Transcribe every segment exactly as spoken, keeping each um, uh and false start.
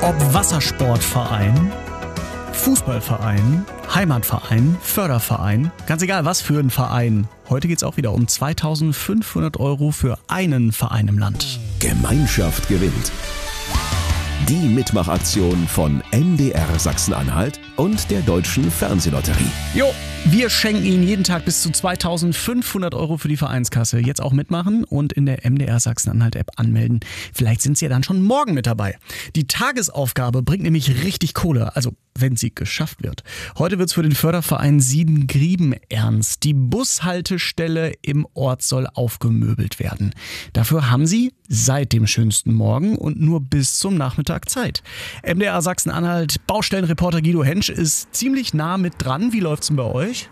Ob Wassersportverein, Fußballverein, Heimatverein, Förderverein, ganz egal was für ein Verein. Heute geht es auch wieder um zweitausendfünfhundert Euro für einen Verein im Land. Gemeinschaft gewinnt. Die Mitmachaktion von M D R Sachsen-Anhalt und der Deutschen Fernsehlotterie. Jo, wir schenken Ihnen jeden Tag bis zu zweitausendfünfhundert Euro für die Vereinskasse. Jetzt auch mitmachen und in der M D R Sachsen-Anhalt-App anmelden. Vielleicht sind Sie ja dann schon morgen mit dabei. Die Tagesaufgabe bringt nämlich richtig Kohle, also wenn sie geschafft wird. Heute wird es für den Förderverein Sieden-Grieben ernst. Die Bushaltestelle im Ort soll aufgemöbelt werden. Dafür haben Sie seit dem schönsten Morgen und nur bis zum Nachmittag Zeit. M D R Sachsen-Anhalt Baustellenreporter Guido Hensch ist ziemlich nah mit dran. Wie läuft's denn bei euch?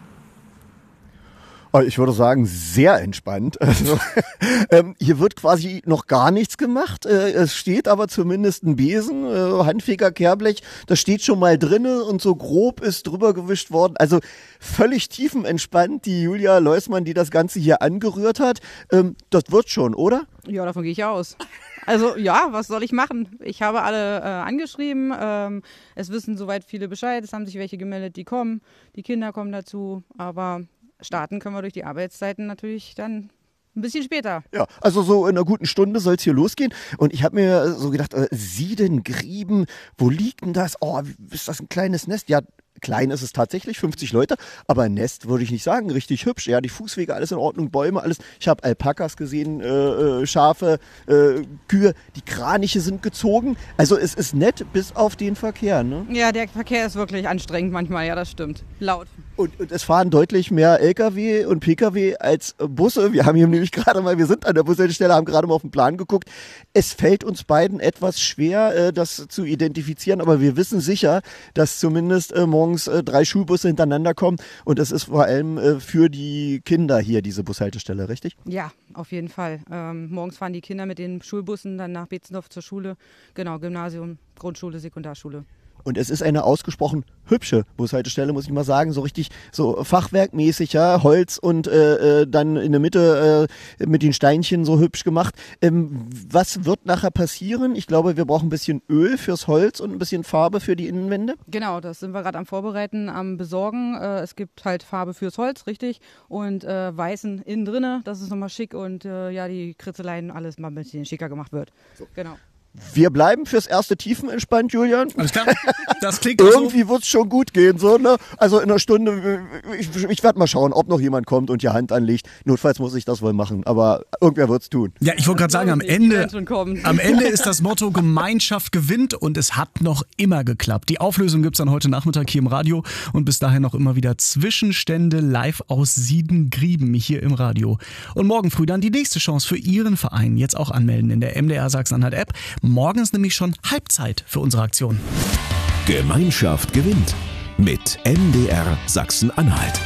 Ich würde sagen, sehr entspannt. Also, ähm, hier wird quasi noch gar nichts gemacht. Äh, es steht aber zumindest ein Besen, äh, Handfeger, Kehrblech, das steht schon mal drinne und so grob ist drüber gewischt worden. Also völlig tiefenentspannt. Die Julia Leusmann, die das Ganze hier angerührt hat, ähm, das wird schon, oder? Ja, davon gehe ich aus. Also ja, was soll ich machen? Ich habe alle äh, angeschrieben. Ähm, es wissen soweit viele Bescheid. Es haben sich welche gemeldet, die kommen. Die Kinder kommen dazu. Aber starten können wir durch die Arbeitszeiten natürlich dann ein bisschen später. Ja, also so in einer guten Stunde soll es hier losgehen. Und ich habe mir so gedacht, äh, Sieden-Grieben, wo liegt denn das? Oh, ist das ein kleines Nest? Ja, klein ist es tatsächlich, fünfzig Leute, aber ein Nest würde ich nicht sagen, richtig hübsch. Ja, die Fußwege, alles in Ordnung, Bäume, alles. Ich habe Alpakas gesehen, äh, äh, Schafe, äh, Kühe, die Kraniche sind gezogen. Also es ist nett, bis auf den Verkehr, ne? Ja, der Verkehr ist wirklich anstrengend manchmal, ja, das stimmt. Laut. Und, und es fahren deutlich mehr L K W und P K W als Busse. Wir haben hier nämlich gerade mal, wir sind an der Bushaltestelle, haben gerade mal auf den Plan geguckt. Es fällt uns beiden etwas schwer, äh, das zu identifizieren, aber wir wissen sicher, dass zumindest äh, morgens äh, drei Schulbusse hintereinander kommen. Und das ist vor allem äh, für die Kinder hier, diese Bushaltestelle, richtig? Ja, auf jeden Fall. Ähm, morgens fahren die Kinder mit den Schulbussen dann nach Beetzendorf zur Schule. Genau, Gymnasium, Grundschule, Sekundarschule. Und es ist eine ausgesprochen hübsche Bushaltestelle, muss ich mal sagen, so richtig so fachwerkmäßig, ja, Holz und äh, dann in der Mitte äh, mit den Steinchen so hübsch gemacht. Ähm, was wird nachher passieren? Ich glaube, wir brauchen ein bisschen Öl fürs Holz und ein bisschen Farbe für die Innenwände. Genau, das sind wir gerade am Vorbereiten, am Besorgen. Äh, es gibt halt Farbe fürs Holz, richtig, und äh, weißen innen drinne, das ist nochmal schick und äh, ja, die Kritzeleien, alles mal ein bisschen schicker gemacht wird. So. Genau. Wir bleiben fürs erste tiefenentspannt, Julian. Alles klar, das klingt Irgendwie so. wird es schon gut gehen, so, ne? Also in einer Stunde, ich, ich werde mal schauen, ob noch jemand kommt und die Hand anlegt. Notfalls muss ich das wohl machen, aber irgendwer wird es tun. Ja, ich wollte gerade sagen, am Ende, am Ende ist das Motto Gemeinschaft gewinnt und es hat noch immer geklappt. Die Auflösung gibt es dann heute Nachmittag hier im Radio und bis dahin noch immer wieder Zwischenstände live aus Sieden-Grieben hier im Radio. Und morgen früh dann die nächste Chance für Ihren Verein. Jetzt auch anmelden in der M D R Sachsen-Anhalt-App. Morgen ist nämlich schon Halbzeit für unsere Aktion. Gemeinschaft gewinnt mit M D R Sachsen-Anhalt.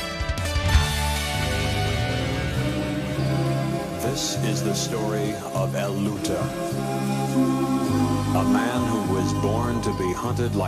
This is the story of El Luta, a man who was born to be hunted like